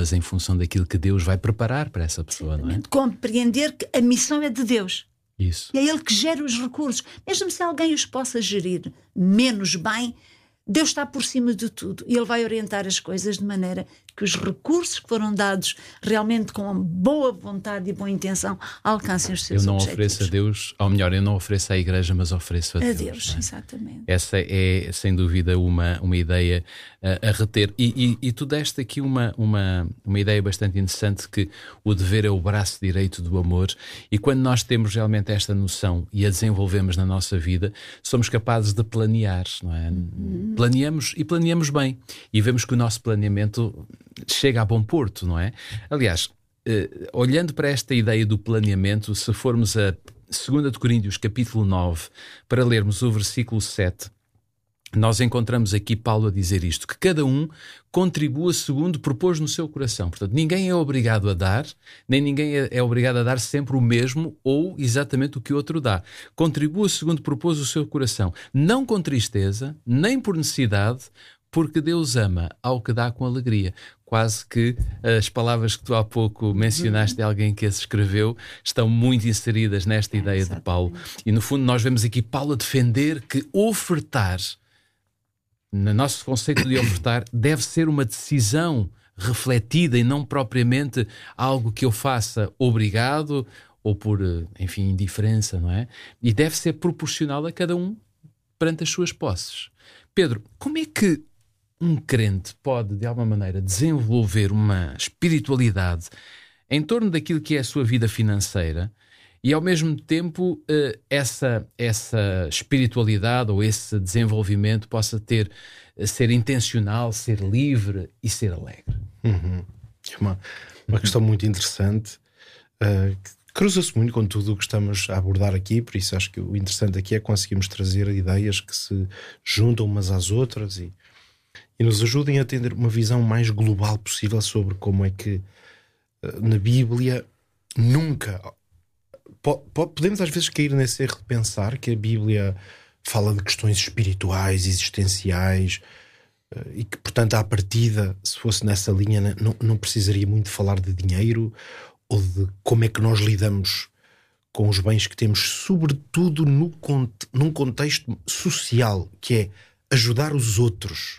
mas em função daquilo que Deus vai preparar para essa pessoa, não é? Compreender que a missão é de Deus. Isso. E é Ele que gera os recursos. Mesmo se alguém os possa gerir menos bem, Deus está por cima de tudo. E Ele vai orientar as coisas de maneira que os recursos que foram dados realmente com boa vontade e boa intenção alcancem os seus objetivos. Eu não ofereço a Deus, ou melhor, eu não ofereço à Igreja, mas ofereço a Deus. Deus, exatamente. Essa é, sem dúvida, uma ideia a reter. E tu deste aqui uma ideia bastante interessante, que o dever é o braço direito do amor, e quando nós temos realmente esta noção e a desenvolvemos na nossa vida, somos capazes de planear, não é? Planeamos e planeamos bem, e vemos que o nosso planeamento chega a bom porto, não é? Aliás, olhando para esta ideia do planeamento, se formos a 2 de Coríntios capítulo 9, para lermos o versículo 7, nós encontramos aqui Paulo a dizer isto, que cada um contribua segundo propôs no seu coração. Portanto, ninguém é obrigado a dar, nem ninguém é obrigado a dar sempre o mesmo ou exatamente o que o outro dá. Contribua segundo propôs o seu coração, não com tristeza, nem por necessidade, porque Deus ama ao que dá com alegria. Quase que as palavras que tu há pouco mencionaste de alguém que as escreveu estão muito inseridas nesta ideia de Paulo. E no fundo nós vemos aqui Paulo a defender que ofertar, no nosso conceito de ofertar, deve ser uma decisão refletida e não propriamente algo que eu faça obrigado ou por, enfim, indiferença, não é? E deve ser proporcional a cada um perante as suas posses. Pedro, como é que um crente pode, de alguma maneira, desenvolver uma espiritualidade em torno daquilo que é a sua vida financeira e, ao mesmo tempo, essa espiritualidade ou esse desenvolvimento possa ser intencional, ser livre e ser alegre? É uma questão muito interessante, que cruza-se muito com tudo o que estamos a abordar aqui. Por isso acho que o interessante aqui é conseguirmos trazer ideias que se juntam umas às outras e nos ajudem a ter uma visão mais global possível sobre como é que na Bíblia nunca podemos às vezes cair nesse erro de pensar que a Bíblia fala de questões espirituais, existenciais, e que portanto à partida, se fosse nessa linha, não precisaria muito falar de dinheiro ou de como é que nós lidamos com os bens que temos, sobretudo num contexto social, que é ajudar os outros.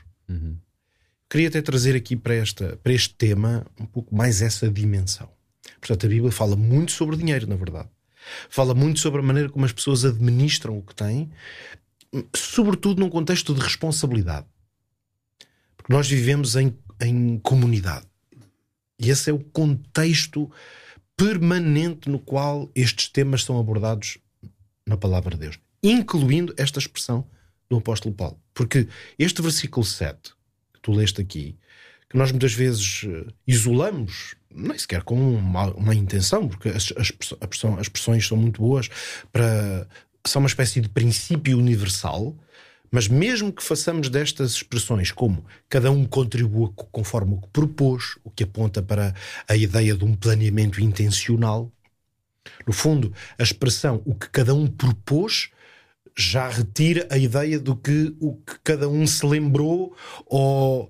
Queria até trazer aqui para este tema um pouco mais essa dimensão. Portanto, a Bíblia fala muito sobre dinheiro, na verdade. Fala muito sobre a maneira como as pessoas administram o que têm, sobretudo num contexto de responsabilidade. Porque nós vivemos em comunidade. E esse é o contexto permanente no qual estes temas são abordados na Palavra de Deus, incluindo esta expressão do apóstolo Paulo. Porque este versículo 7 que tu leste aqui, que nós muitas vezes isolamos, nem sequer com uma intenção, porque as expressões são muito boas, são uma espécie de princípio universal, mas mesmo que façamos destas expressões como cada um contribua conforme o que propôs, o que aponta para a ideia de um planeamento intencional, no fundo, a expressão o que cada um propôs já retira a ideia do que o que cada um se lembrou ou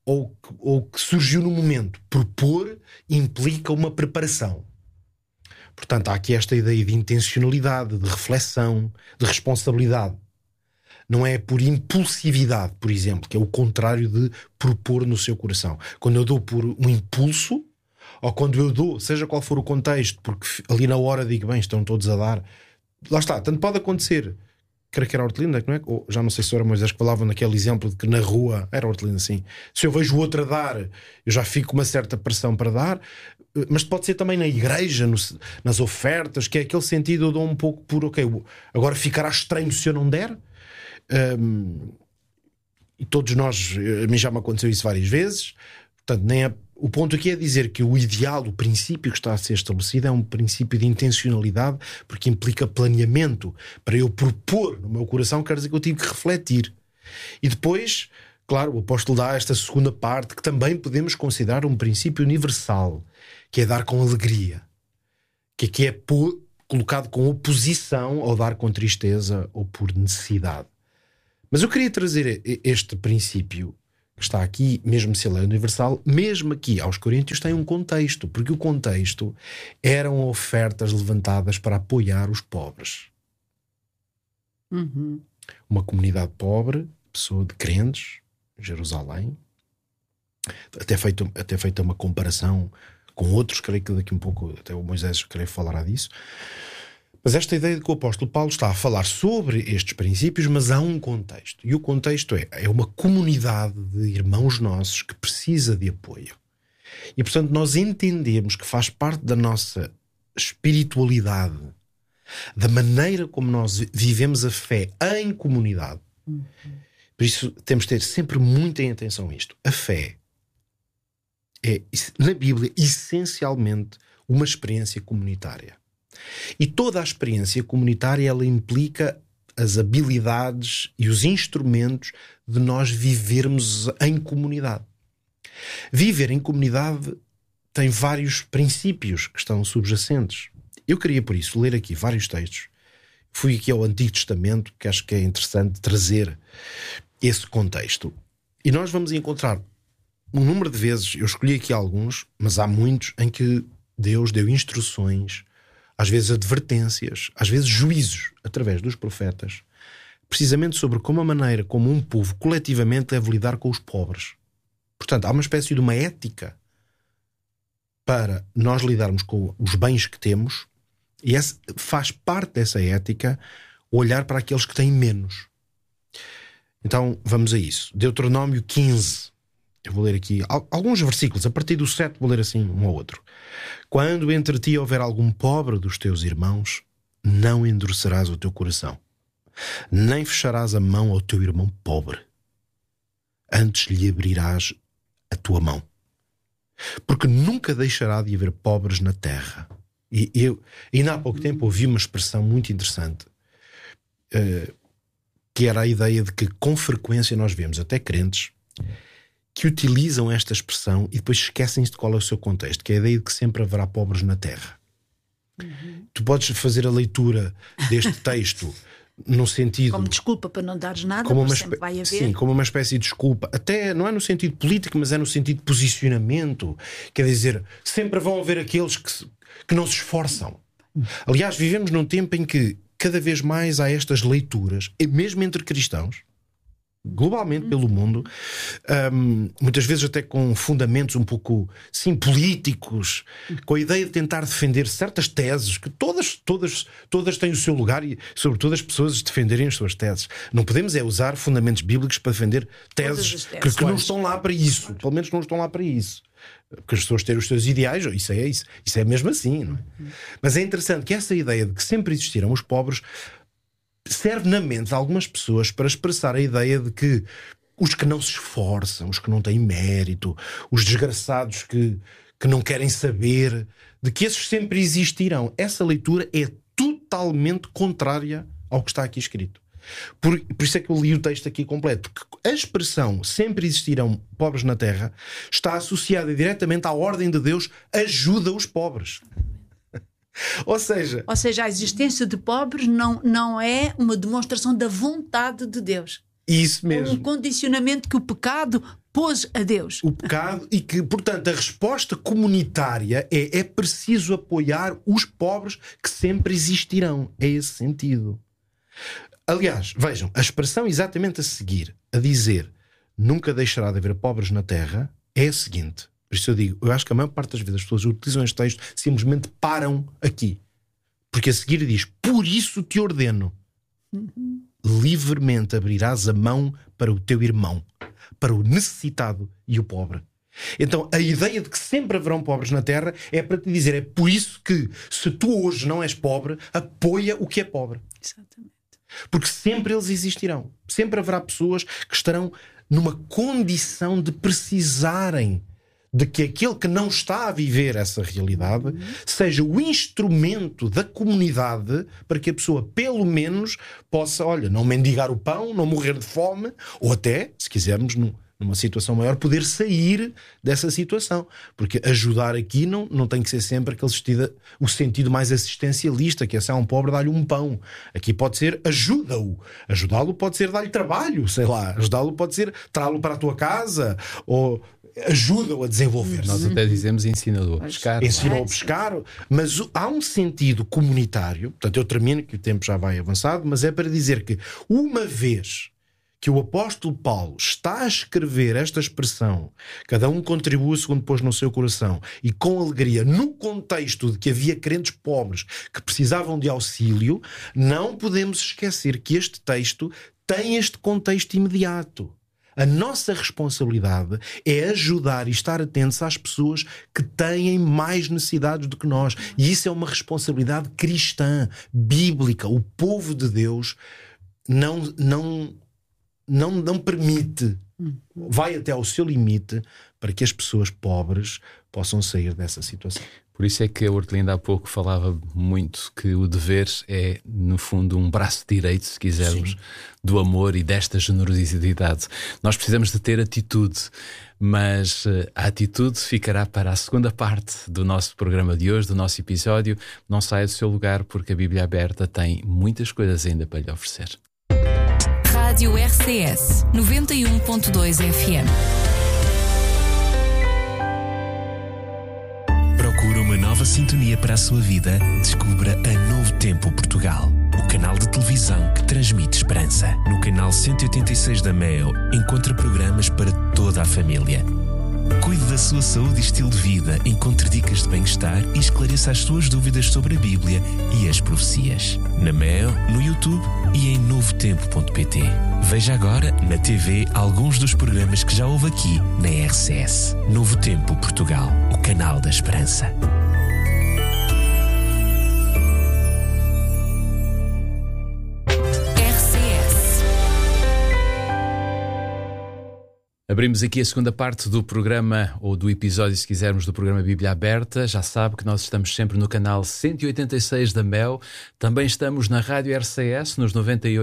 que surgiu no momento. Propor implica uma preparação. Portanto, há aqui esta ideia de intencionalidade, de reflexão, de responsabilidade. Não é por impulsividade, por exemplo, que é o contrário de propor no seu coração. Quando eu dou por um impulso, ou quando eu dou, seja qual for o contexto, porque ali na hora digo, bem, estão todos a dar. Lá está, tanto pode acontecer. Creio que era Hortelina, não é? Ou, já não sei se era Moisés que falavam naquele exemplo de que na rua, era Hortelina, sim. Se eu vejo o outro a dar, eu já fico com uma certa pressão para dar, mas pode ser também na igreja, nas ofertas, que é aquele sentido, eu dou um pouco por, ok, agora ficará estranho se eu não der. E todos nós, a mim já me aconteceu isso várias vezes. Portanto, o ponto aqui é dizer que o ideal, o princípio que está a ser estabelecido é um princípio de intencionalidade, porque implica planeamento. Para eu propor no meu coração, quer dizer que eu tive que refletir. E depois, claro, o apóstolo dá esta segunda parte, que também podemos considerar um princípio universal, que é dar com alegria, que aqui é colocado com oposição ao dar com tristeza ou por necessidade. Mas eu queria trazer este princípio que está aqui, mesmo se ele é universal, mesmo aqui aos Coríntios tem um contexto, porque o contexto eram ofertas levantadas para apoiar os pobres. Uma comunidade pobre, pessoa de crentes, Jerusalém, até feita uma comparação com outros, creio que daqui um pouco até o Moisés creio falará disso. Mas esta ideia de que o apóstolo Paulo está a falar sobre estes princípios, mas há um contexto. E o contexto é uma comunidade de irmãos nossos que precisa de apoio. E, portanto, nós entendemos que faz parte da nossa espiritualidade, da maneira como nós vivemos a fé em comunidade. Por isso, temos de ter sempre muita atenção a isto. A fé é, na Bíblia, essencialmente uma experiência comunitária. E toda a experiência comunitária, ela implica as habilidades e os instrumentos de nós vivermos em comunidade. Viver em comunidade tem vários princípios que estão subjacentes. Eu queria, por isso, ler aqui vários textos. Fui aqui ao Antigo Testamento, que acho que é interessante trazer esse contexto. E nós vamos encontrar um número de vezes, eu escolhi aqui alguns, mas há muitos em que Deus deu instruções, às vezes advertências, às vezes juízos, através dos profetas, precisamente sobre como a maneira como um povo coletivamente deve lidar com os pobres. Portanto, há uma espécie de uma ética para nós lidarmos com os bens que temos, e faz parte dessa ética olhar para aqueles que têm menos. Então, vamos a isso. Deuteronômio 15. Eu vou ler aqui alguns versículos. A partir do 7 vou ler assim um ao outro. Quando entre ti houver algum pobre dos teus irmãos, não endurecerás o teu coração, nem fecharás a mão ao teu irmão pobre. Antes lhe abrirás a tua mão. Porque nunca deixará de haver pobres na terra. E eu ainda há pouco tempo ouvi uma expressão muito interessante, que era a ideia de que com frequência nós vemos até crentes que utilizam esta expressão e depois esquecem-se de qual é o seu contexto, que é a ideia de que sempre haverá pobres na terra. Tu podes fazer a leitura deste texto no sentido... Como desculpa para não dares nada, porque sempre vai haver. Sim, como uma espécie de desculpa. Até não é no sentido político, mas é no sentido de posicionamento. Quer dizer, sempre vão haver aqueles que não se esforçam. Aliás, vivemos num tempo em que cada vez mais há estas leituras, e mesmo entre cristãos, globalmente pelo mundo, muitas vezes até com fundamentos um pouco, sim, políticos, com a ideia de tentar defender certas teses, que todas têm o seu lugar, e sobretudo as pessoas defenderem as suas teses. Não podemos usar fundamentos bíblicos para defender teses que não estão lá para isso. Pelo menos não estão lá para isso. Porque as pessoas têm os seus ideais, isso é mesmo assim, não é? Mas é interessante que essa ideia de que sempre existiram os pobres serve na mente de algumas pessoas para expressar a ideia de que os que não se esforçam, os que não têm mérito, os desgraçados que não querem saber, de que esses sempre existirão. Essa leitura é totalmente contrária ao que está aqui escrito. Por isso é que eu li o texto aqui completo, porque a expressão sempre existirão pobres na terra está associada diretamente à ordem de Deus, ajuda os pobres. Ou seja, a existência de pobres não é uma demonstração da vontade de Deus. Isso mesmo. É um condicionamento que o pecado pôs a Deus. O pecado, e que, portanto, a resposta comunitária é preciso apoiar os pobres que sempre existirão. É esse sentido. Aliás, vejam, a expressão exatamente a seguir, a dizer nunca deixará de haver pobres na terra, é a seguinte. Por isso eu digo, eu acho que a maior parte das vezes as pessoas utilizam este texto, simplesmente param aqui. Porque a seguir diz, por isso te ordeno, livremente abrirás a mão para o teu irmão, para o necessitado e o pobre. Então a ideia de que sempre haverão pobres na terra é para te dizer, é por isso que se tu hoje não és pobre, apoia o que é pobre. Exatamente. Porque sempre eles existirão. Sempre haverá pessoas que estarão numa condição de precisarem de que aquele que não está a viver essa realidade seja o instrumento da comunidade para que a pessoa pelo menos possa, não mendigar o pão, não morrer de fome, ou até, se quisermos, numa situação maior, poder sair dessa situação. Porque ajudar aqui não tem que ser sempre o sentido mais assistencialista, que é se há um pobre, dá-lhe um pão. Aqui pode ser ajuda-o. Ajudá-lo pode ser dar-lhe trabalho, sei lá. Ajudá-lo pode ser trá-lo para a tua casa, ou ajuda-o a desenvolver-se. Nós até dizemos ensina-o a pescar. Ensinou a pescar, mas há um sentido comunitário. Portanto, eu termino, que o tempo já vai avançado, mas é para dizer que uma vez que o apóstolo Paulo está a escrever esta expressão, cada um contribua segundo pôs no seu coração, e com alegria, no contexto de que havia crentes pobres que precisavam de auxílio, não podemos esquecer que este texto tem este contexto imediato. A nossa responsabilidade é ajudar e estar atentos às pessoas que têm mais necessidades do que nós. E isso é uma responsabilidade cristã, bíblica. O povo de Deus não permite, vai até ao seu limite para que as pessoas pobres possam sair dessa situação. Por isso é que a Hortelinda há pouco falava muito que o dever é, no fundo, um braço direito, se quisermos, sim, do amor e desta generosidade. Nós precisamos de ter atitude, mas a atitude ficará para a segunda parte do nosso programa de hoje, do nosso episódio. Não saia do seu lugar, porque a Bíblia Aberta tem muitas coisas ainda para lhe oferecer. Rádio RCS 91.2 FM. Procura uma nova sintonia para a sua vida? Descubra a Novo Tempo Portugal, o canal de televisão que transmite esperança. No canal 186 da MEO, encontra programas para toda a família. Cuide da sua saúde e estilo de vida, encontre dicas de bem-estar e esclareça as suas dúvidas sobre a Bíblia e as profecias. Na MEO, no YouTube e em novotempo.pt. Veja agora na TV alguns dos programas que já houve aqui na RCS. Novo Tempo Portugal, o canal da esperança. Abrimos aqui a segunda parte do programa, ou do episódio, se quisermos, do programa Bíblia Aberta. Já sabe que nós estamos sempre no canal 186 da MEO. Também estamos na Rádio RCS, nos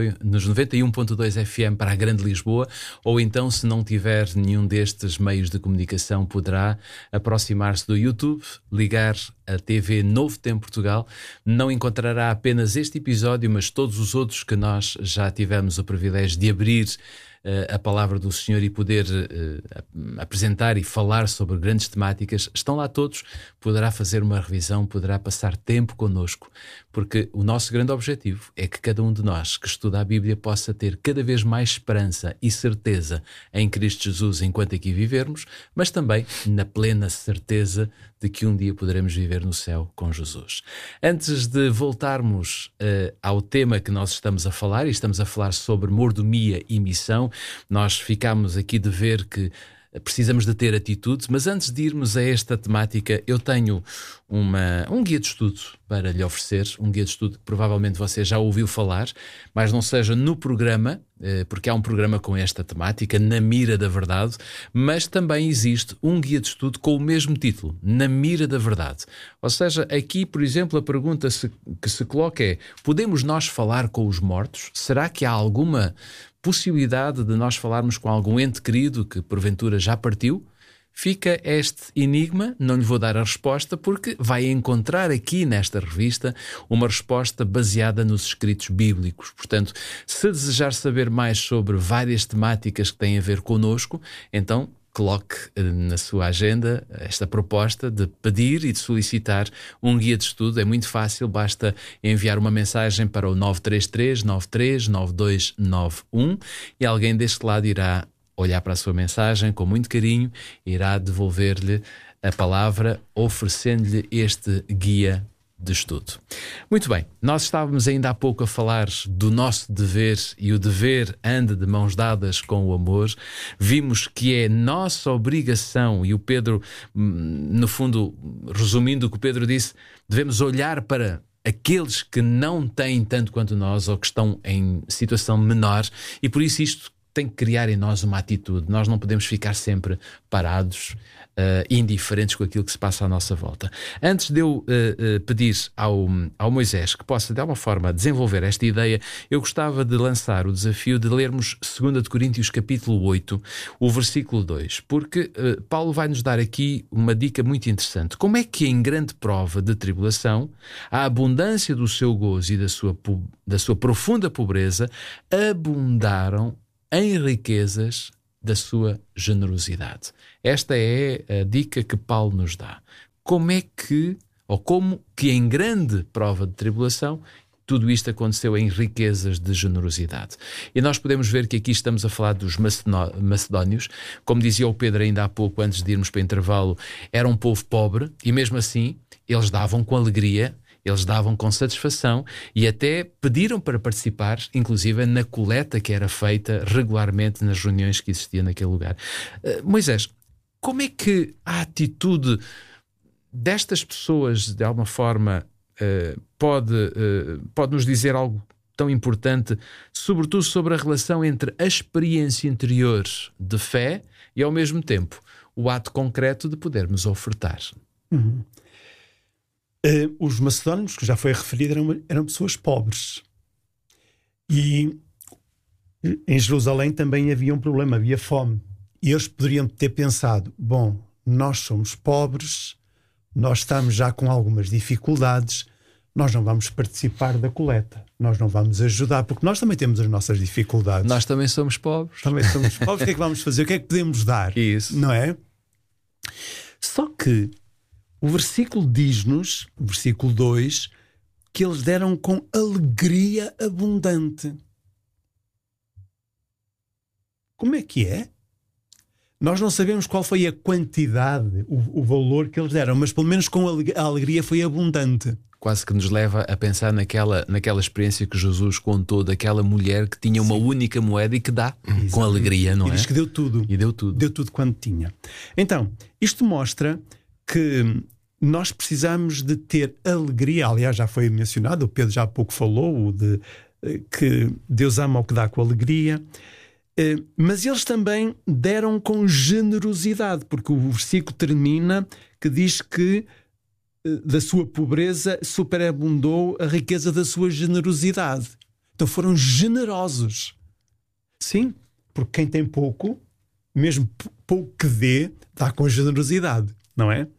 91.2 FM para a Grande Lisboa. Ou então, se não tiver nenhum destes meios de comunicação, poderá aproximar-se do YouTube, ligar a TV Novo Tempo Portugal. Não encontrará apenas este episódio, mas todos os outros que nós já tivemos o privilégio de abrir a palavra do Senhor e poder apresentar e falar sobre grandes temáticas. Estão lá todos, poderá fazer uma revisão, poderá passar tempo connosco, porque o nosso grande objetivo é que cada um de nós que estuda a Bíblia possa ter cada vez mais esperança e certeza em Cristo Jesus enquanto aqui vivermos, mas também na plena certeza de que um dia poderemos viver no céu com Jesus. Antes de voltarmos ao tema que nós estamos a falar, e estamos a falar sobre mordomia e missão, nós ficámos aqui de ver que precisamos de ter atitude, mas antes de irmos a esta temática, eu tenho um guia de estudo para lhe oferecer, um guia de estudo que provavelmente você já ouviu falar, mas não seja no programa, porque há um programa com esta temática, Na Mira da Verdade, mas também existe um guia de estudo com o mesmo título, Na Mira da Verdade. Ou seja, aqui, por exemplo, a pergunta que se coloca é: podemos nós falar com os mortos? Será que há alguma possibilidade de nós falarmos com algum ente querido que porventura já partiu? Fica este enigma, não lhe vou dar a resposta, porque vai encontrar aqui nesta revista uma resposta baseada nos escritos bíblicos. Portanto, se desejar saber mais sobre várias temáticas que têm a ver connosco, então coloque na sua agenda esta proposta de pedir e de solicitar um guia de estudo. É muito fácil, basta enviar uma mensagem para o 933 93 9291 e alguém deste lado irá olhar para a sua mensagem com muito carinho, irá devolver-lhe a palavra, oferecendo-lhe este guia de estudo. Muito bem, nós estávamos ainda há pouco a falar do nosso dever, e o dever anda de mãos dadas com o amor. Vimos que é nossa obrigação, e o Pedro, no fundo, resumindo o que o Pedro disse, devemos olhar para aqueles que não têm tanto quanto nós, ou que estão em situação menor, e por isso isto tem que criar em nós uma atitude. Nós não podemos ficar sempre parados, indiferentes com aquilo que se passa à nossa volta. Antes de eu pedir ao Moisés que possa, de alguma forma, desenvolver esta ideia, eu gostava de lançar o desafio de lermos 2 de Coríntios capítulo 8, o versículo 2, porque Paulo vai nos dar aqui uma dica muito interessante. Como é que em grande prova de tribulação, a abundância do seu gozo e da sua profunda pobreza abundaram em riquezas da sua generosidade. Esta é a dica que Paulo nos dá. Como que em grande prova de tribulação tudo isto aconteceu em riquezas de generosidade. E nós podemos ver que aqui estamos a falar dos macedónios. Como dizia o Pedro ainda há pouco, antes de irmos para o intervalo, era um povo pobre e mesmo assim eles davam com alegria, eles davam com satisfação e até pediram para participar, inclusive na coleta que era feita regularmente nas reuniões que existiam naquele lugar. Moisés, como é que a atitude destas pessoas, de alguma forma, pode nos dizer algo tão importante, sobretudo sobre a relação entre a experiência interior de fé e, ao mesmo tempo, o ato concreto de podermos ofertar? Os macedónios, que já foi referido, eram pessoas pobres. E em Jerusalém também havia um problema, havia fome. E eles poderiam ter pensado, bom, nós somos pobres, nós estamos já com algumas dificuldades, nós não vamos participar da coleta, nós não vamos ajudar, porque nós também temos as nossas dificuldades. Nós também somos pobres. Também somos pobres, o que é que vamos fazer? O que é que podemos dar? Isso. Não é? Só que o versículo diz-nos, o versículo 2, que eles deram com alegria abundante. Como é que é? Nós não sabemos qual foi a quantidade, o valor que eles deram, mas pelo menos com a alegria foi abundante. Quase que nos leva a pensar naquela experiência que Jesus contou daquela mulher que tinha uma única moeda e que dá com alegria, não é? E diz que deu tudo. E deu tudo. Deu tudo quanto tinha. Então, isto mostra que nós precisamos de ter alegria. Aliás, já foi mencionado, o Pedro já há pouco falou que Deus ama o que dá com alegria. Mas eles também deram com generosidade, porque o versículo termina que diz que da sua pobreza superabundou a riqueza da sua generosidade. Então foram generosos. Sim, porque quem tem pouco, mesmo pouco que dá com generosidade, não é?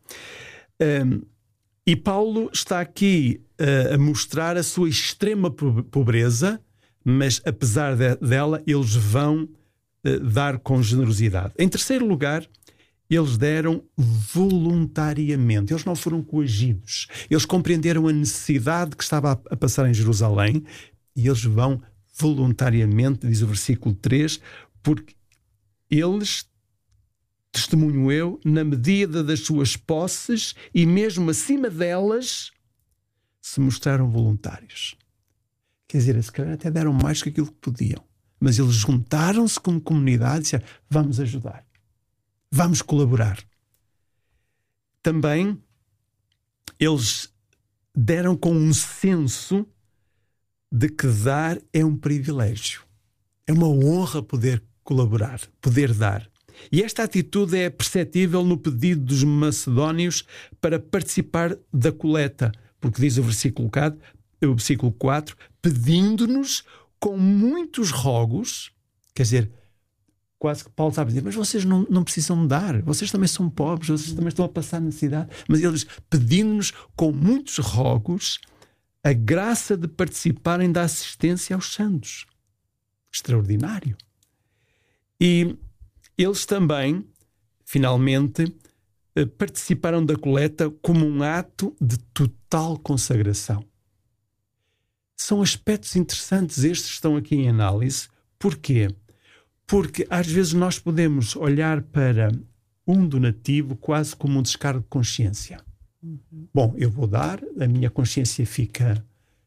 E Paulo está aqui a mostrar a sua extrema pobreza, mas apesar dela, eles vão dar com generosidade. Em terceiro lugar, eles deram voluntariamente. Eles não foram coagidos. Eles compreenderam a necessidade que estava a passar em Jerusalém e eles vão voluntariamente, diz o versículo 3, porque eles, testemunho eu, na medida das suas posses e mesmo acima delas, se mostraram voluntários. Quer dizer, se calhar até deram mais que aquilo que podiam. Mas eles juntaram-se como comunidade e disseram, vamos ajudar. Vamos colaborar. Também eles deram com um senso de que dar é um privilégio. É uma honra poder colaborar, poder dar. E esta atitude é perceptível no pedido dos macedónios para participar da coleta, porque diz o versículo 4, pedindo-nos com muitos rogos, quer dizer, quase que Paulo estava a dizer, mas vocês não precisam dar, vocês também são pobres, vocês também estão a passar necessidade. Mas eles pedindo-nos com muitos rogos a graça de participarem da assistência aos santos. Extraordinário. E eles também, finalmente, participaram da coleta como um ato de total consagração. São aspectos interessantes estes que estão aqui em análise. Porquê? Porque às vezes nós podemos olhar para um donativo quase como um descargo de consciência. Bom, eu vou dar, a minha consciência fica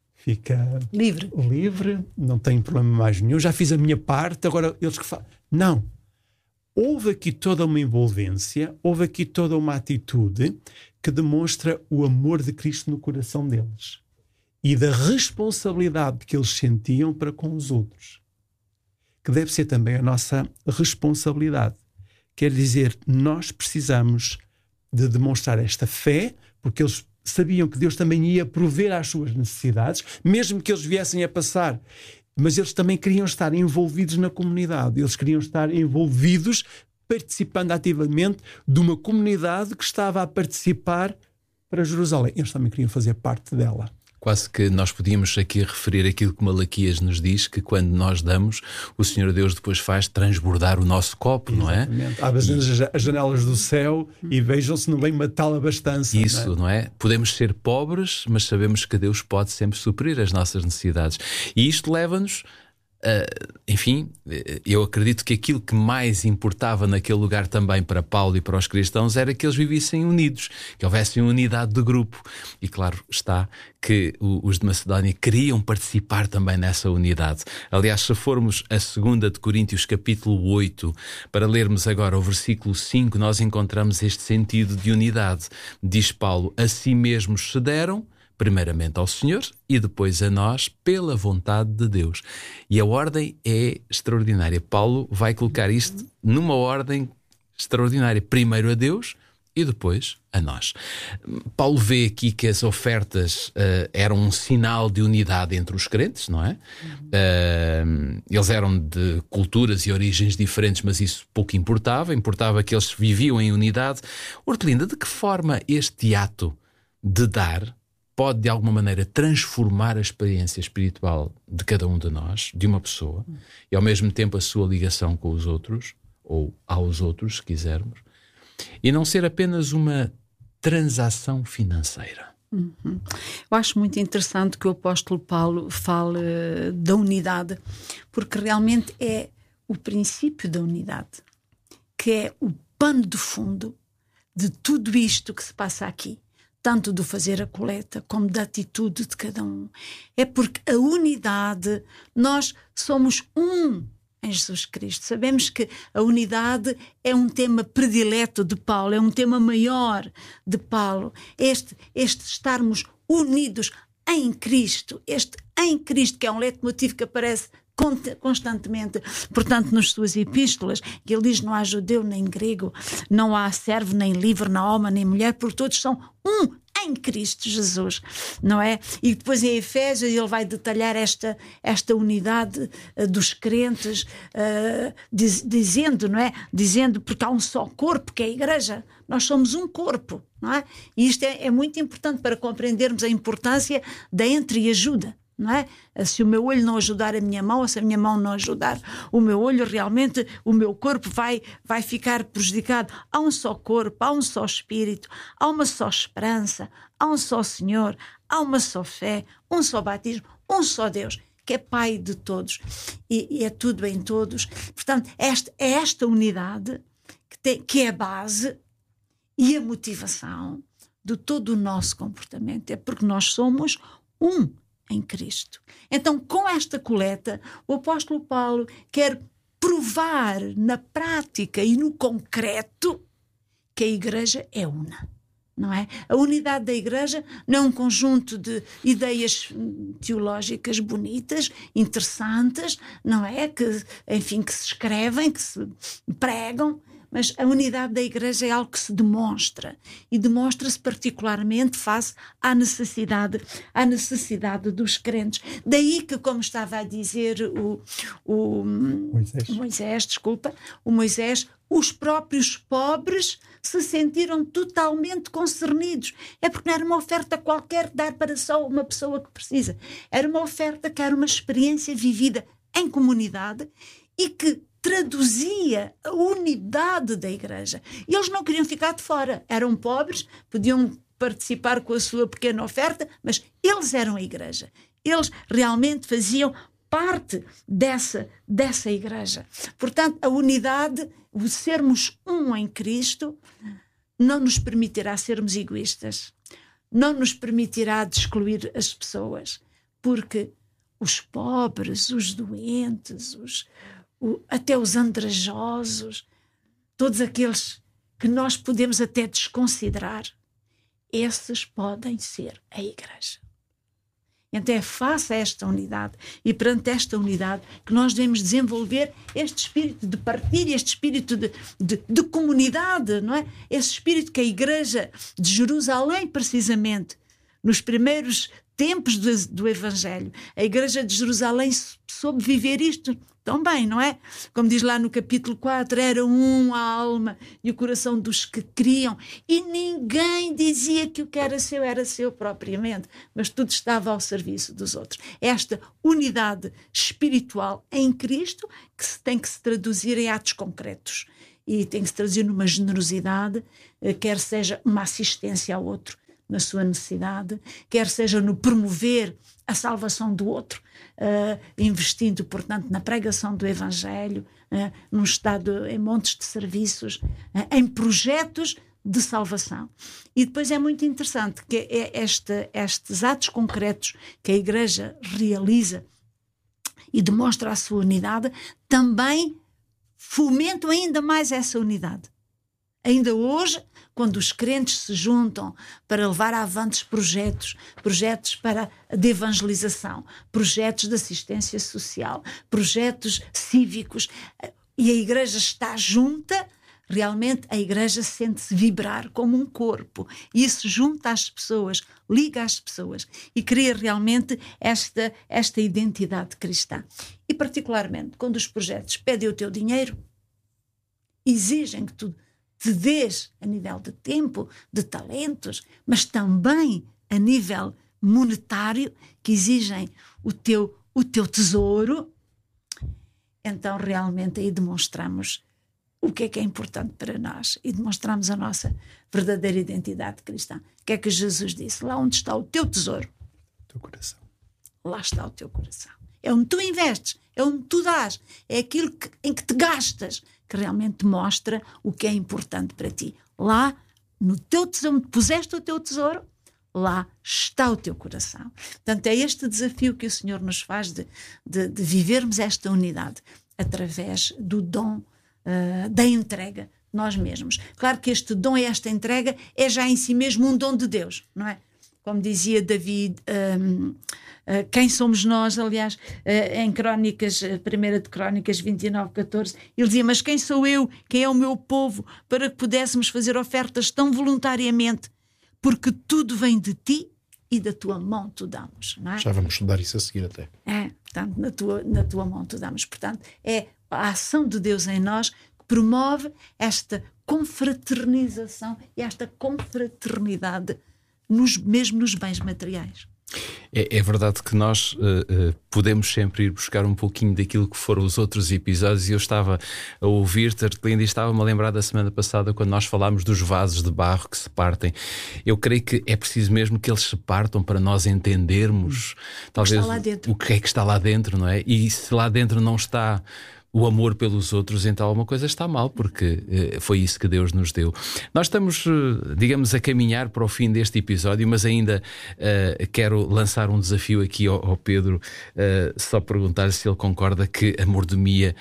livre, não tenho problema mais nenhum, já fiz a minha parte, agora eles que fazem. Não. Houve aqui toda uma envolvência, houve aqui toda uma atitude que demonstra o amor de Cristo no coração deles e da responsabilidade que eles sentiam para com os outros. que deve ser também a nossa responsabilidade. Quer dizer, nós precisamos de demonstrar esta fé, porque eles sabiam que Deus também ia prover às suas necessidades, mesmo que eles viessem a passar. Mas eles também queriam estar envolvidos na comunidade. Eles queriam estar envolvidos, participando ativamente de uma comunidade que estava a participar para Jerusalém. Eles também queriam fazer parte dela. Quase que nós podíamos aqui referir aquilo que Malaquias nos diz, que quando nós damos, o Senhor Deus depois faz transbordar o nosso copo, exatamente. Não é? Abre as janelas do céu e vejam se não vem uma tal abastança. Isso, não é? Podemos ser pobres, mas sabemos que Deus pode sempre suprir as nossas necessidades. E isto leva-nos... enfim, eu acredito que aquilo que mais importava naquele lugar também para Paulo e para os cristãos era que eles vivessem unidos, que houvesse unidade de grupo. E claro está que os de Macedónia queriam participar também nessa unidade. Aliás, se formos a 2 de Coríntios capítulo 8, para lermos agora o versículo 5, nós encontramos este sentido de unidade. Diz Paulo: a si mesmos se deram, primeiramente ao Senhor e depois a nós, pela vontade de Deus. E a ordem é extraordinária. Paulo vai colocar isto numa ordem extraordinária. Primeiro a Deus e depois a nós. Paulo vê aqui que as ofertas eram um sinal de unidade entre os crentes, não é? Eles eram de culturas e origens diferentes, mas isso pouco importava. Importava que eles viviam em unidade. Hortelinda, de que forma este ato de dar pode, de alguma maneira, transformar a experiência espiritual de cada um de nós, de uma pessoa, e ao mesmo tempo a sua ligação com os outros, ou aos outros, se quisermos, e não ser apenas uma transação financeira? Eu acho muito interessante que o apóstolo Paulo fale da unidade, porque realmente é o princípio da unidade, que é o pano de fundo de tudo isto que se passa aqui. Tanto do fazer a coleta como da atitude de cada um. É porque a unidade, nós somos um em Jesus Cristo. Sabemos que a unidade é um tema predileto de Paulo, é um tema maior de Paulo. Este estarmos unidos em Cristo, este em Cristo, que é um leitmotiv que aparece constantemente, portanto, nas suas epístolas, que ele diz: não há judeu nem grego, não há servo nem livre, não há homem nem mulher, porque todos são um em Cristo Jesus, não é? E depois em Efésios ele vai detalhar esta unidade dos crentes, dizendo, não é? Dizendo, porque há um só corpo, que é a igreja, nós somos um corpo, não é? E isto é muito importante para compreendermos a importância da entreajuda. Não é? Se o meu olho não ajudar a minha mão, ou se a minha mão não ajudar o meu olho, realmente o meu corpo vai ficar prejudicado. Há um só corpo, há um só espírito, há uma só esperança, há um só Senhor, há uma só fé, um só batismo, um só Deus, que é Pai de todos e é tudo em todos. Portanto, é esta unidade que é a base e a motivação de todo o nosso comportamento. É porque nós somos um em Cristo. Então, com esta coleta, o apóstolo Paulo quer provar na prática e no concreto que a igreja é una, não é? A unidade da igreja não é um conjunto de ideias teológicas bonitas, interessantes, não é? Que, enfim, que se escrevem, que se pregam, mas a unidade da igreja é algo que se demonstra, e demonstra-se particularmente face à necessidade dos crentes. Daí que, como estava a dizer o Moisés, os próprios pobres se sentiram totalmente concernidos. É porque não era uma oferta qualquer dar para só uma pessoa que precisa. Era uma oferta que era uma experiência vivida em comunidade e que traduzia a unidade da igreja. E eles não queriam ficar de fora. Eram pobres, podiam participar com a sua pequena oferta, mas eles eram a igreja. Eles realmente faziam parte dessa igreja. Portanto, a unidade, o sermos um em Cristo, não nos permitirá sermos egoístas. Não nos permitirá de excluir as pessoas. Porque os pobres, os doentes, até os andrajosos, todos aqueles que nós podemos até desconsiderar, esses podem ser a igreja. Então é face a esta unidade e perante esta unidade que nós devemos desenvolver este espírito de partilha, este espírito de comunidade, não é? Esse espírito que a Igreja de Jerusalém, precisamente, nos primeiros tempos do Evangelho, a Igreja de Jerusalém soube viver isto tão bem, não é? Como diz lá no capítulo 4, era a alma e o coração dos que criam, e ninguém dizia que o que era seu propriamente, mas tudo estava ao serviço dos outros. Esta unidade espiritual em Cristo tem que se traduzir em atos concretos e tem que se traduzir numa generosidade, quer seja uma assistência ao outro na sua necessidade, quer seja no promover a salvação do outro, investindo, portanto, na pregação do Evangelho, num estado, em montes de serviços, em projetos de salvação. E depois é muito interessante que estes atos concretos que a Igreja realiza e demonstra a sua unidade, também fomentam ainda mais essa unidade. Ainda hoje, quando os crentes se juntam para levar avante projetos de evangelização, projetos de assistência social, projetos cívicos, e a Igreja está junta, realmente a Igreja sente-se vibrar como um corpo. E isso junta as pessoas, liga as pessoas e cria realmente esta identidade cristã. E particularmente quando os projetos pedem o teu dinheiro, exigem que tu te dês a nível de tempo, de talentos, mas também a nível monetário, que exigem o teu tesouro, então realmente aí demonstramos o que é importante para nós e demonstramos a nossa verdadeira identidade cristã. O que é que Jesus disse? Lá onde está o teu tesouro, teu coração, lá está o teu coração. É onde tu investes, é onde tu dás, é aquilo em que te gastas, que realmente mostra o que é importante para ti. Lá, no teu tesouro, onde puseste o teu tesouro, lá está o teu coração. Portanto, é este desafio que o Senhor nos faz de vivermos esta unidade através do dom da entrega de nós mesmos. Claro que este dom e esta entrega é já em si mesmo um dom de Deus, não é? Como dizia David, quem somos nós, aliás, em Crónicas, 1 de Crónicas 29:14, ele dizia, mas quem sou eu, quem é o meu povo, para que pudéssemos fazer ofertas tão voluntariamente, porque tudo vem de ti e da tua mão tu damos, não é? Já vamos estudar isso a seguir até. Portanto, na tua mão tu damos. Portanto, é a ação de Deus em nós que promove esta confraternização e esta confraternidade mesmo nos bens materiais. É verdade que nós podemos sempre ir buscar um pouquinho daquilo que foram os outros episódios, e eu estava a ouvir-te, Artelinda, e estava-me a lembrar da semana passada quando nós falámos dos vasos de barro que se partem. Eu creio que é preciso mesmo que eles se partam para nós entendermos talvez o que é que está lá dentro, não é? E se lá dentro não está o amor pelos outros, então alguma coisa está mal, porque foi isso que Deus nos deu. Nós estamos, digamos, a caminhar para o fim deste episódio, mas ainda quero lançar um desafio aqui ao Pedro, só perguntar se ele concorda que a mordomia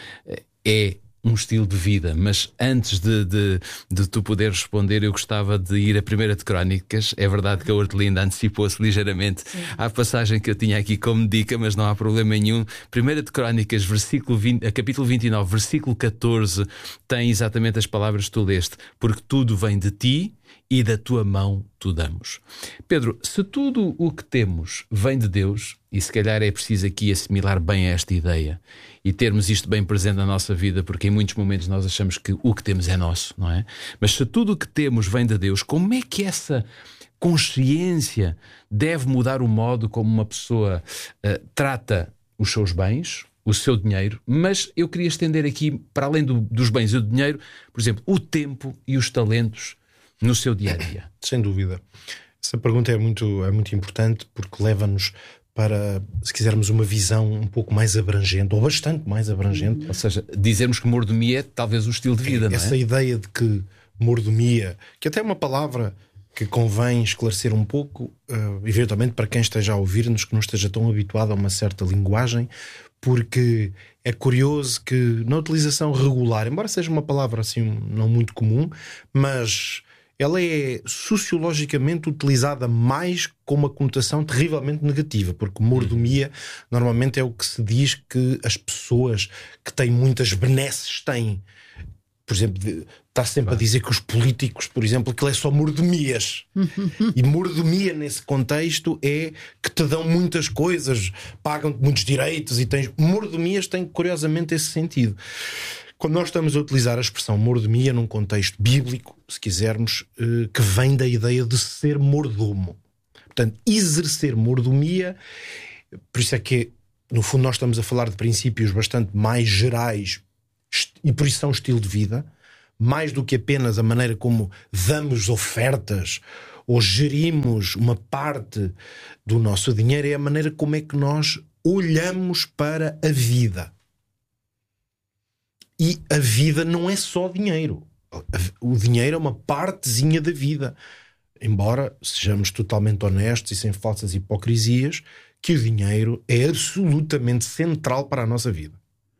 é um estilo de vida. Mas antes de tu poder responder, eu gostava de ir a 1 de Crónicas. É verdade que a Hortelinda antecipou-se ligeiramente à passagem que eu tinha aqui como dica, mas não há problema nenhum. 1 de Crónicas, capítulo 29, versículo 14, tem exatamente as palavras que tu leste: porque tudo vem de ti e da tua mão tu damos. Pedro, se tudo o que temos vem de Deus, e se calhar é preciso aqui assimilar bem esta ideia e termos isto bem presente na nossa vida, porque em muitos momentos nós achamos que o que temos é nosso, não é? Mas se tudo o que temos vem de Deus, como é que essa consciência deve mudar o modo como uma pessoa trata os seus bens, o seu dinheiro? Muito eu queria estender aqui, para além dos bens e do dinheiro, por exemplo, o tempo e os talentos no seu dia-a-dia. Sem dúvida. Essa pergunta é muito importante, porque leva-nos para, se quisermos, uma visão um pouco mais abrangente, ou bastante mais abrangente. Ou seja, dizermos que mordomia é talvez o estilo de vida, não é? Essa ideia de que mordomia, que até é uma palavra que convém esclarecer um pouco, eventualmente para quem esteja a ouvir-nos, que não esteja tão habituado a uma certa linguagem, porque é curioso que na utilização regular, embora seja uma palavra assim não muito comum, mas ela é sociologicamente utilizada mais com uma conotação terrivelmente negativa, porque mordomia normalmente é o que se diz que as pessoas que têm muitas benesses têm. Por exemplo, está sempre a dizer que os políticos, por exemplo, aquilo é só mordomias. E mordomia nesse contexto é que te dão muitas coisas, pagam-te muitos direitos e tens... Mordomias têm curiosamente esse sentido. Quando nós estamos a utilizar a expressão mordomia num contexto bíblico, se quisermos, que vem da ideia de ser mordomo. Portanto, exercer mordomia, por isso é que, no fundo, nós estamos a falar de princípios bastante mais gerais e por isso são um estilo de vida, mais do que apenas a maneira como damos ofertas ou gerimos uma parte do nosso dinheiro, é a maneira como é que nós olhamos para a vida. E a vida não é só dinheiro. O dinheiro é uma partezinha da vida. Embora sejamos totalmente honestos e sem falsas hipocrisias, que o dinheiro é absolutamente central para a nossa vida.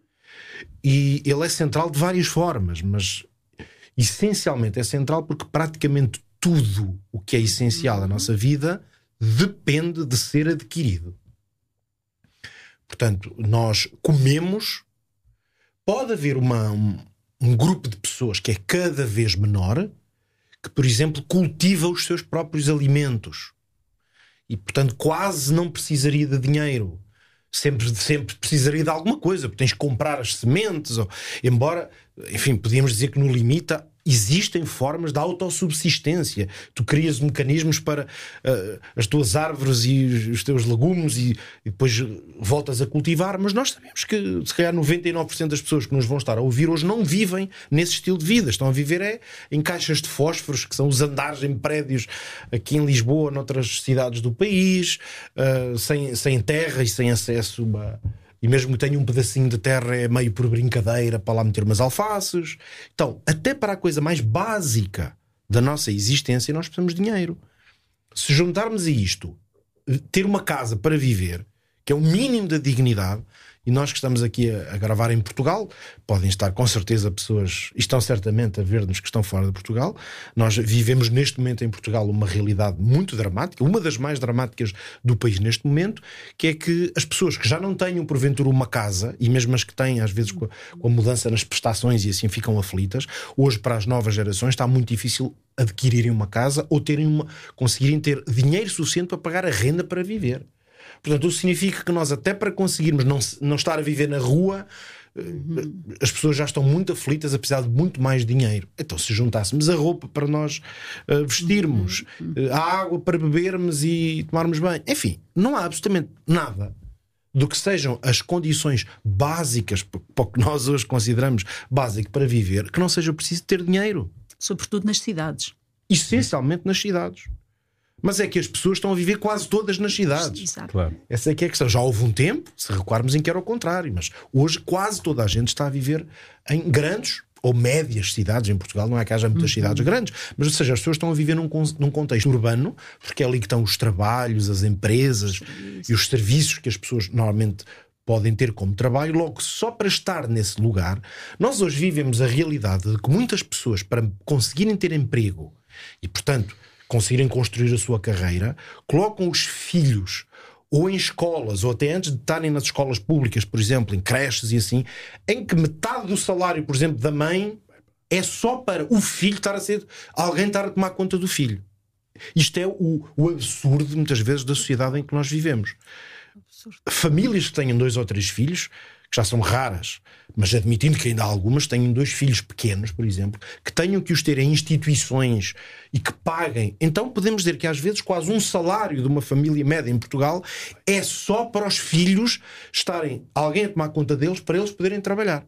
E ele é central de várias formas, mas essencialmente é central porque praticamente tudo o que é essencial à nossa vida depende de ser adquirido. Portanto, nós comemos. Pode haver um grupo de pessoas que é cada vez menor, que, por exemplo, cultiva os seus próprios alimentos e, portanto, quase não precisaria de dinheiro. Sempre precisaria de alguma coisa, porque tens que comprar as sementes, embora, enfim, podíamos dizer que no limite existem formas de autossubsistência. Tu crias mecanismos para as tuas árvores e os teus legumes e depois voltas a cultivar, mas nós sabemos que se calhar 99% das pessoas que nos vão estar a ouvir hoje não vivem nesse estilo de vida. Estão a viver em caixas de fósforos, que são os andares em prédios aqui em Lisboa, noutras cidades do país, sem terra e sem acesso e mesmo que tenha um pedacinho de terra é meio por brincadeira para lá meter umas alfaces. Então, até para a coisa mais básica da nossa existência nós precisamos de dinheiro. Se juntarmos a isto, ter uma casa para viver, que é o mínimo da dignidade, e nós que estamos aqui a gravar em Portugal, podem estar com certeza pessoas, e estão certamente a ver-nos que estão fora de Portugal. Nós vivemos neste momento em Portugal uma realidade muito dramática, uma das mais dramáticas do país neste momento, que é que as pessoas que já não tenham porventura uma casa, e mesmo as que têm às vezes com a mudança nas prestações e assim ficam aflitas, hoje para as novas gerações está muito difícil adquirirem uma casa ou conseguirem ter dinheiro suficiente para pagar a renda para viver. Portanto, isso significa que nós, até para conseguirmos não estar a viver na rua, as pessoas já estão muito aflitas a precisar de muito mais dinheiro. Então, se juntássemos a roupa para nós vestirmos, a água para bebermos e tomarmos banho, enfim, não há absolutamente nada do que sejam as condições básicas para o que nós hoje consideramos básico para viver, que não seja preciso ter dinheiro. Sobretudo nas cidades. Essencialmente nas cidades. Mas é que as pessoas estão a viver quase todas nas cidades. Exato. Claro. Essa é que é a questão. Já houve um tempo, se recuarmos, em que era o contrário, mas hoje quase toda a gente está a viver em grandes ou médias cidades em Portugal. Não é que haja muitas cidades grandes, mas, ou seja, as pessoas estão a viver num contexto urbano, porque é ali que estão os trabalhos, as empresas e os serviços que as pessoas normalmente podem ter como trabalho. Logo, só para estar nesse lugar, nós hoje vivemos a realidade de que muitas pessoas, para conseguirem ter emprego e, portanto, conseguirem construir a sua carreira, colocam os filhos ou em escolas, ou até antes de estarem nas escolas públicas, por exemplo, em creches e assim, em que metade do salário, por exemplo, da mãe é só para o filho alguém estar a tomar conta do filho. Isto é o absurdo, muitas vezes, da sociedade em que nós vivemos. Famílias que tenham 2 ou 3 filhos, que já são raras, mas admitindo que ainda há algumas, tenham 2 filhos pequenos, por exemplo, que tenham que os ter em instituições e que paguem. Então podemos dizer que às vezes quase um salário de uma família média em Portugal é só para os filhos estarem alguém a tomar conta deles para eles poderem trabalhar.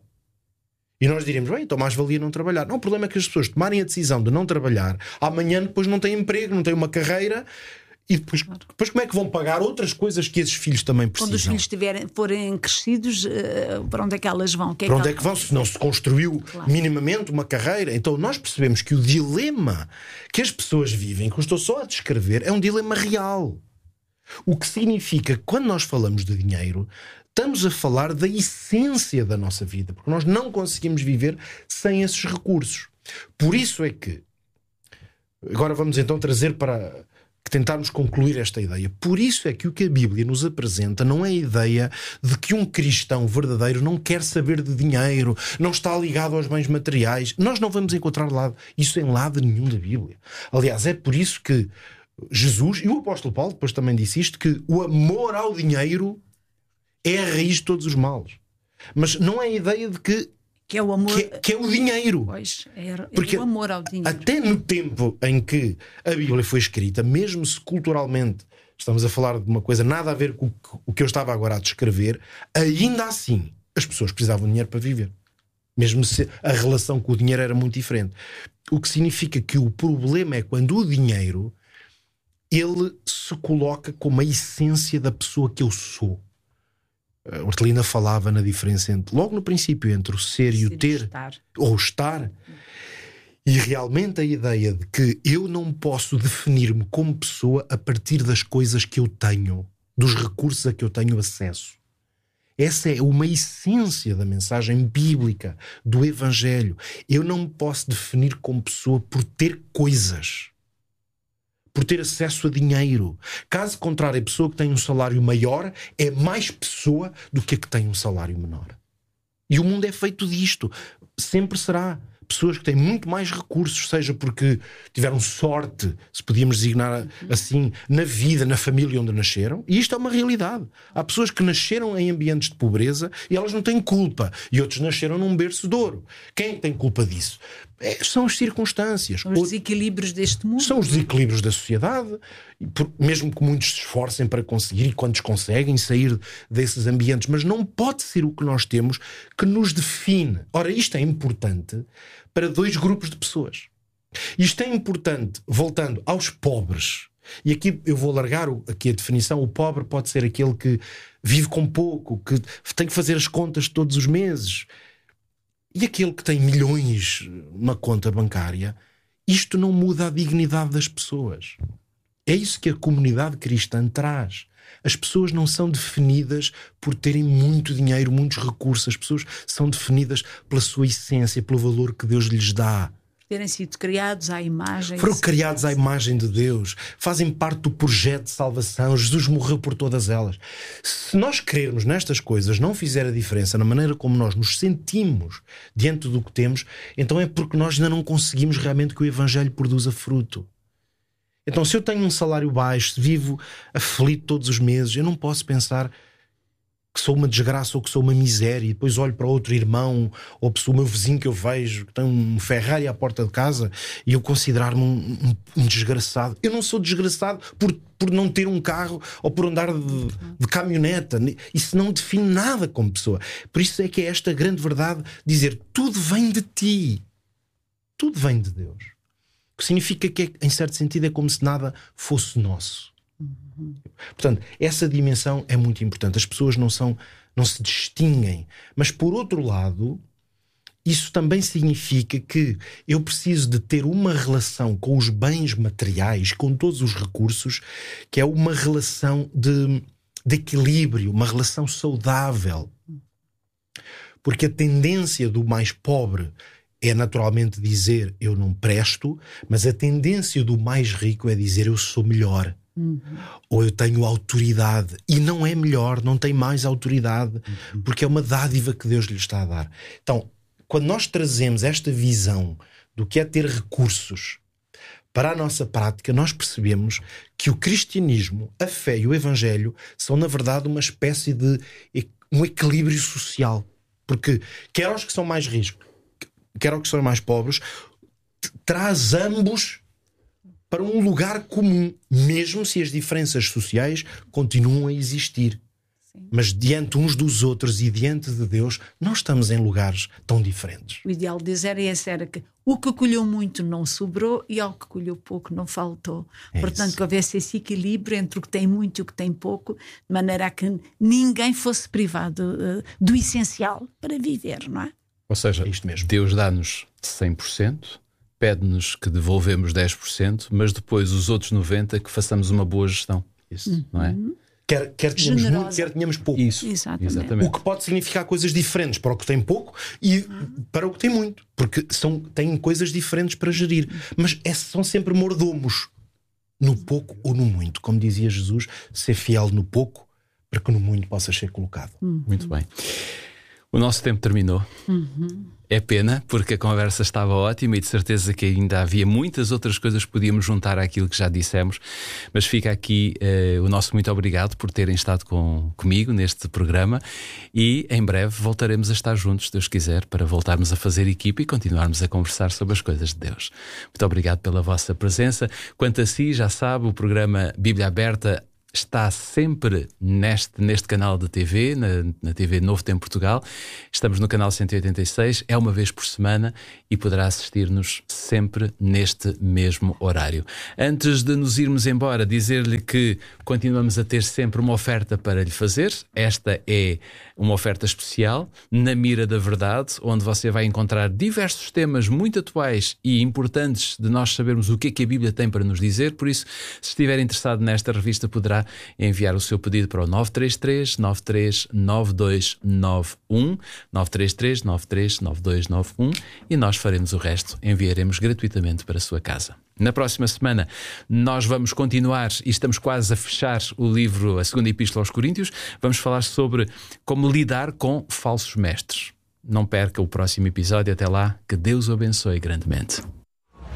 E nós diríamos, bem, então mais valia não trabalhar. Não, o problema é que as pessoas tomarem a decisão de não trabalhar, amanhã depois não têm emprego, não têm uma carreira. E depois como é que vão pagar outras coisas que esses filhos também precisam? Quando os filhos forem crescidos, para onde é que elas vão? Para onde é que vão? Se não se construiu minimamente uma carreira. Então nós percebemos que o dilema que as pessoas vivem, que eu estou só a descrever, é um dilema real. O que significa que quando nós falamos de dinheiro, estamos a falar da essência da nossa vida, porque nós não conseguimos viver sem esses recursos. Por isso é que Agora vamos então trazer para tentarmos concluir esta ideia. Por isso é que o que a Bíblia nos apresenta não é a ideia de que um cristão verdadeiro não quer saber de dinheiro, não está ligado aos bens materiais. Nós não vamos encontrar isso em lado nenhum da Bíblia. Aliás, é por isso que Jesus, e o apóstolo Paulo depois também disse isto, que o amor ao dinheiro é a raiz de todos os males. Mas não é a ideia de que é o amor, que é o dinheiro. Pois, porque o amor ao dinheiro. Até no tempo em que a Bíblia foi escrita, mesmo se culturalmente estamos a falar de uma coisa nada a ver com o que eu estava agora a descrever, ainda assim as pessoas precisavam de dinheiro para viver. Mesmo se a relação com o dinheiro era muito diferente. O que significa que o problema é quando o dinheiro ele se coloca como a essência da pessoa que eu sou. A Hortelina falava na diferença logo no princípio entre o ser e o ter, ou o estar. E realmente a ideia de que eu não posso definir-me como pessoa a partir das coisas que eu tenho, dos recursos a que eu tenho acesso. Essa é uma essência da mensagem bíblica, do Evangelho. Eu não me posso definir como pessoa por ter coisas, por ter acesso a dinheiro. Caso contrário, a pessoa que tem um salário maior é mais pessoa do que a que tem um salário menor. E o mundo é feito disto. Sempre será. Pessoas que têm muito mais recursos, seja porque tiveram sorte, se podíamos designar assim, na vida, na família onde nasceram. E isto é uma realidade. Há pessoas que nasceram em ambientes de pobreza e elas não têm culpa. E outros nasceram num berço de ouro. Quem é que tem culpa disso? São as circunstâncias. Os desequilíbrios deste mundo. São os desequilíbrios da sociedade. Mesmo que muitos se esforcem para conseguir, e quantos conseguem sair desses ambientes. Mas não pode ser o que nós temos que nos define. Ora, isto é importante para dois grupos de pessoas. Isto é importante, voltando aos pobres. E aqui eu vou alargar aqui a definição. O pobre pode ser aquele que vive com pouco, que tem que fazer as contas todos os meses. E aquele que tem milhões numa conta bancária. Isto não muda a dignidade das pessoas. É isso que a comunidade cristã traz. As pessoas não são definidas por terem muito dinheiro, muitos recursos. As pessoas são definidas pela sua essência, pelo valor que Deus lhes dá. Terem sido criados à imagem. Foram criados à imagem de Deus. Fazem parte do projeto de salvação. Jesus morreu por todas elas. Se nós crermos nestas coisas não fizer a diferença na maneira como nós nos sentimos diante do que temos, então é porque nós ainda não conseguimos realmente que o Evangelho produza fruto. Então, se eu tenho um salário baixo, se vivo aflito todos os meses, eu não posso pensar que sou uma desgraça ou que sou uma miséria e depois olho para outro irmão ou o meu vizinho que eu vejo que tem um Ferrari à porta de casa e eu considerar-me um desgraçado. Eu não sou desgraçado por não ter um carro ou por andar de caminhoneta. Isso não define nada como pessoa. Por isso é que é esta grande verdade dizer tudo vem de ti. Tudo vem de Deus. O que significa que, em certo sentido, é como se nada fosse nosso. Portanto, essa dimensão é muito importante. As pessoas não se distinguem. Mas, por outro lado, isso também significa que eu preciso de ter uma relação com os bens materiais, com todos os recursos, que é uma relação de equilíbrio, uma relação saudável. Porque a tendência do mais pobre é naturalmente dizer eu não presto, mas a tendência do mais rico é dizer eu sou melhor. Ou eu tenho autoridade. E não é melhor, não tem mais autoridade, porque é uma dádiva que Deus lhe está a dar. Então, quando nós trazemos esta visão do que é ter recursos para a nossa prática, nós percebemos que o cristianismo, a fé e o Evangelho são, na verdade, uma espécie de um equilíbrio social. Porque quer aos que são mais ricos, quer aos que são mais pobres, traz ambos para um lugar comum, mesmo se as diferenças sociais continuam a existir. Sim. Mas diante uns dos outros e diante de Deus, nós estamos em lugares tão diferentes. O ideal de Deus era que o que colheu muito não sobrou e ao que colheu pouco não faltou. Portanto, que houvesse esse equilíbrio entre o que tem muito e o que tem pouco, de maneira a que ninguém fosse privado do essencial para viver, não é? Ou seja, é isto mesmo. Deus dá-nos 100%, pede-nos que devolvemos 10%, mas depois os outros 90% que façamos uma boa gestão. Isso. Não é? Quer tenhamos Generosa. muito, quer tenhamos pouco. Isso, Exatamente. O que pode significar coisas diferentes para o que tem pouco e para o que tem muito. Porque têm coisas diferentes para gerir. Mas são sempre mordomos. No pouco ou no muito. Como dizia Jesus, ser fiel no pouco para que no muito possa ser colocado. Muito bem. O nosso tempo terminou. É pena, porque a conversa estava ótima e de certeza que ainda havia muitas outras coisas que podíamos juntar àquilo que já dissemos. Mas fica aqui o nosso muito obrigado por terem estado comigo neste programa e em breve voltaremos a estar juntos, se Deus quiser, para voltarmos a fazer equipa e continuarmos a conversar sobre as coisas de Deus. Muito obrigado pela vossa presença. Quanto a si, já sabe, o programa Bíblia Aberta está sempre neste canal de TV, na TV Novo Tempo Portugal. Estamos no canal 186, é uma vez por semana e poderá assistir-nos sempre neste mesmo horário. Antes de nos irmos embora, dizer-lhe que continuamos a ter sempre uma oferta para lhe fazer. Esta é uma oferta especial, Na Mira da Verdade, onde você vai encontrar diversos temas muito atuais e importantes de nós sabermos o que é que a Bíblia tem para nos dizer. Por isso, se estiver interessado nesta revista, poderá enviar o seu pedido para o 933 93 9291 933 93 9291 e nós faremos o resto, enviaremos gratuitamente para a sua casa. Na próxima semana nós vamos continuar e estamos quase a fechar o livro, a segunda Epístola aos Coríntios. Vamos falar sobre como lidar com falsos mestres. Não perca o próximo episódio. Até lá, que Deus o abençoe grandemente.